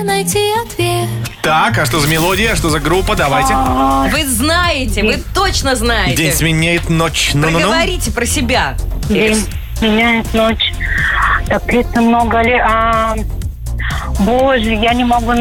найти ответ. Так, а что за мелодия, что за группа? Давайте. Вы знаете, вы точно знаете. День сменяет ночь. Ну-ну-ну. Проговорите про себя. День меняет ночь. Так это много ли? Боже, я не могу